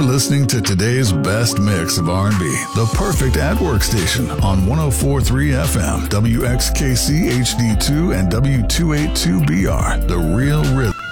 listening to today's best mix of R&B, the perfect at-work station on 104.3 FM, WXKC HD2 and W282BR, the real rhythm.